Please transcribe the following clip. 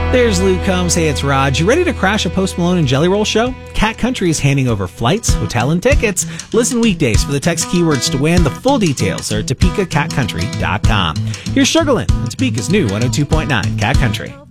There's Luke Combs. Hey, it's Raj. You ready to crash a Post Malone and Jelly Roll show? Cat Country is handing over flights, hotel, and tickets. Listen weekdays for the text keywords to win. The full details are at TopekaCatCountry.com. Here's Sugarland on Topeka's new 102.9 Cat Country.